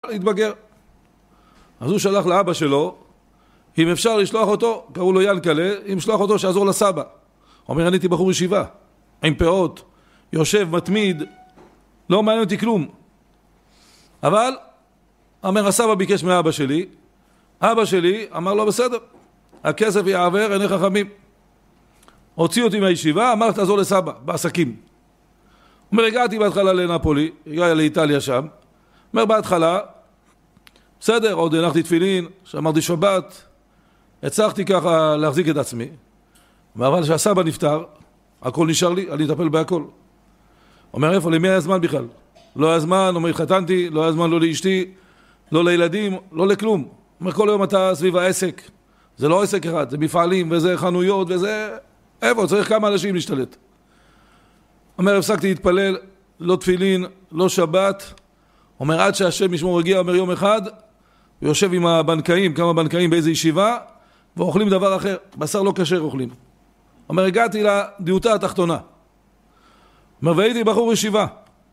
להתבגר. אז הוא שלח לאבא שלו, אם אפשר לשלוח אותו, קראו לו ינקלה, אם לשלוח אותו שיעזור לסבא. אומר, אני הייתי בחור ישיבה, עם פאות, יושב, מתמיד, לא מעניין אותי כלום. אבל, אומר, הסבא ביקש מאבא שלי, אבא שלי אמר לו, בסדר, הכסף יעבר, עיני חכמים. הוציא אותי מהישיבה, אמר, תעזור לסבא, בעסקים. אומר, הגעתי בהתחלה לנפולי, הגעתי לאיטליה שם, אומר, בהתחלה, בסדר, עוד הנחתי תפילין, שאמרתי שבת, הצלחתי ככה להחזיק את עצמי, אבל שהסבא נפטר, הכל נשאר לי, אני אטפל בהכל. אומר, איפה, למי היה זמן בכלל? לא היה זמן, אומר, חתנתי, לא היה זמן לא לאשתי, לא לילדים, לא לכלום. אומר, כל יום אתה סביב העסק, זה לא עסק אחד, זה מפעלים וזה חנויות וזה, איפה, צריך כמה אנשים להשתלט. אומר, הפסקתי להתפלל, לא תפילין, לא שבת. אומר, עד שהשם ישמור הגיע, אומר, יום אחד, הוא יושב עם הבנקאים, כמה בנקאים באיזו ישיבה, ואוכלים דבר אחר, בשר לא כשר אוכלים. אומר, הגעתי לדיוטה התחתונה. אומר, והייתי בחור ישיבה.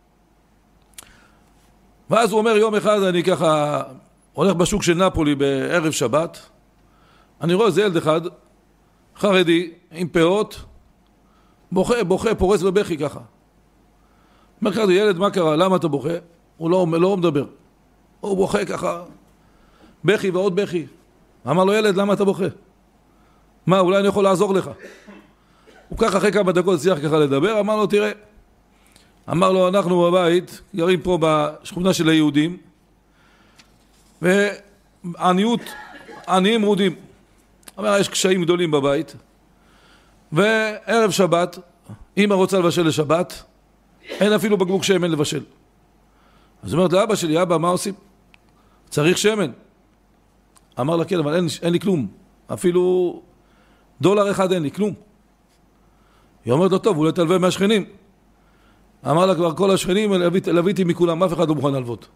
ואז הוא אומר, יום אחד אני ככה הולך בשוק של נפולי בערב שבת, אני רואה איזה ילד אחד, חרדי, עם פאות, בוכה, פורץ בבכי ככה. אומר ככה, ילד, מה קרה? למה אתה בוכה? הוא לא מדבר. הוא בוכה ככה, בכי ועוד בכי. אמר לו, ילד, למה אתה בוכה? מה, אולי אני יכול לעזור לך? הוא ככה אחרי כמה דקות הצליח ככה לדבר, אמר לו, תראה. אמר לו, אנחנו בבית, גרים פה בשכונה של היהודים, ועניים מרודים. אמר, יש קשיים גדולים בבית, וערב שבת, אמא רוצה לבשל לשבת, אין אפילו בקבוק שמן לבשל. אז היא אומרת לאבא שלי, אבא, מה עושים? צריך שמן. אמר לה, כן, אבל אין לי כלום. אפילו דולר אחד אין לי, כלום. היא אומרת לו, טוב, אולי תלווה מהשכנים. אמר לה, כבר כל השכנים, לוויתי מכולם, אף אחד לא מוכן ללוות.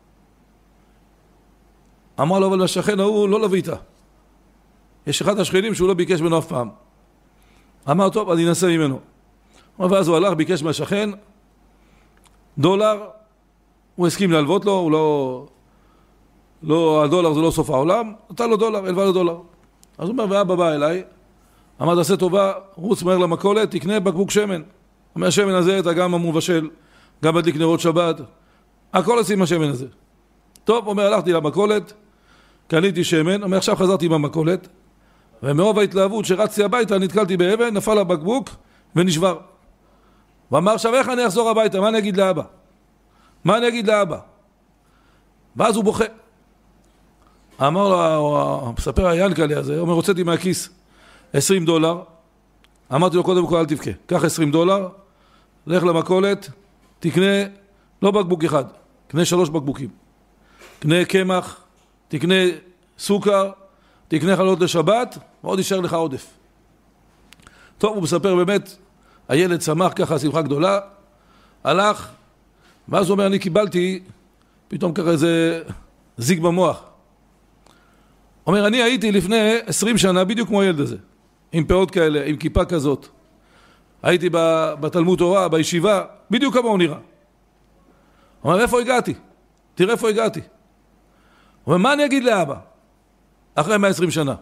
אמר לו, אבל השכן ההוא לא לווית. יש אחד השכנים שהוא לא ביקש ממנו אף פעם. אמר, טוב, אני אנסה ממנו. ואז הוא הלך, ביקש מהשכן, דולר, הוא הסכים להלוות לו, הוא לא, הדולר זה לא סוף העולם, נתן לו דולר, הלווה לו דולר. אז הוא אומר, ואבא בא אליי, אמר, תעשה טובה, רוץ מהר למכולת, תקנה בקבוק שמן. מהשמן הזה אתה גם המובשל, גם מדליק נרות שבת, הכל עושים מהשמן הזה. טוב, אומר, הלכתי למכולת, קניתי שמן, אומר, עכשיו חזרתי במכולת, ומרוב ההתלהבות שרצתי הביתה, נתקלתי באבן, נפל הבקבוק ונשבר. ואמר, עכשיו איך אני אחזור הביתה? מה אני אגיד לאבא? מה אני אגיד לאבא? ואז הוא בוכה. אמר לו, מספר הינקלה הזה, אומר, הוצאתי מהכיס $20. אמרתי לו, קודם כל אל תבכה, קח $20, לך למכולת, תקנה, לא בקבוק אחד, קנה 3 בקבוקים. קנה קמח, תקנה סוכר, תקנה חלות לשבת, ועוד יישאר לך עודף. טוב, הוא מספר באמת, הילד שמח ככה, שמחה גדולה, הלך, ואז הוא אומר, אני קיבלתי, פתאום ככה איזה זיג במוח. אומר, אני הייתי לפני 20 שנה, בדיוק כמו הילד הזה, עם פאות כאלה, עם כיפה כזאת. הייתי בתלמוד תורה, בישיבה, בדיוק כמה הוא נראה. אומר, איפה הגעתי? תראה איפה הגעתי. אומר, מה אני אגיד לאבא? אחרי 120 שנה.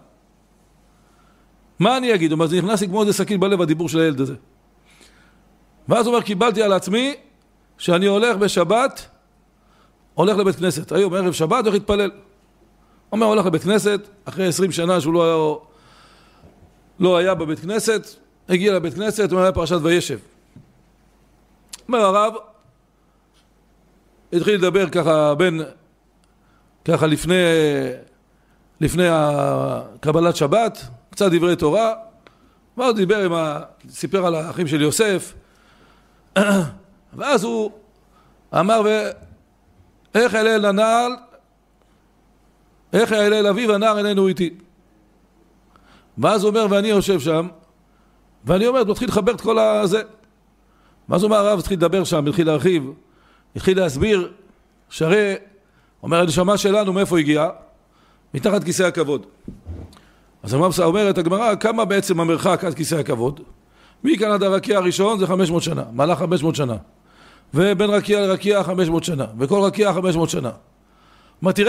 מה אני אגיד? אומר, זה נכנס לי כמו איזה סכין בלב הדיבור של הילד הזה. ואז הוא אומר, קיבלתי על עצמי שאני הולך בשבת, הולך לבית כנסת. היום ערב שבת הולך להתפלל. אומר, הולך לבית כנסת, אחרי 20 שנה שהוא לא היה בבית כנסת, הגיע לבית כנסת, הוא היה פרשת וישב. אומר הרב, התחיל לדבר ככה לפני קבלת שבת, קצת דברי תורה, ואז סיפר על האחים של יוסף, ואז הוא אמר, איך אליל הנעל, איך אליל אביו הנער איננו איתי. ואז הוא אומר, ואני יושב שם, ואני אומר, הוא התחיל לחבר את כל הזה. ואז הוא אומר, הרב התחיל לדבר שם, התחיל להרחיב, התחיל להסביר, שהרי, אומר, הנשמה שלנו מאיפה הגיעה? מתחת כיסא הכבוד. אז אומרת הגמרא, כמה בעצם המרחק עד כיסא הכבוד? מכאן עד הרקיע הראשון זה 500 שנה, מעלה 500 שנה. ובין רקיע לרקיע 500 שנה, וכל רקיע 500 שנה. מה תראה